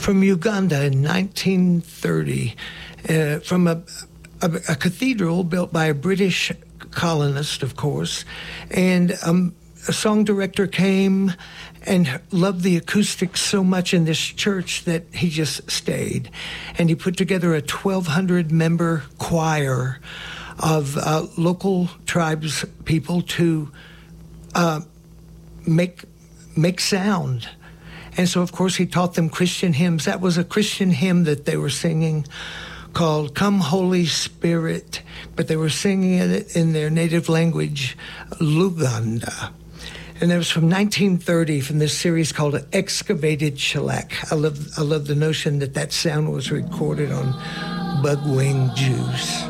from Uganda in 1930, from a cathedral built by a British colonist, of course, and a song director came and loved the acoustics so much in this church that he just stayed. And he put together a 1,200-member choir of local tribes people to make sound. And so, of course, he taught them Christian hymns. That was a Christian hymn that they were singing called Come Holy Spirit, but they were singing it in their native language, Luganda. And that was from 1930, from this series called Excavated Shellac. I love the notion that sound was recorded on bugwing juice.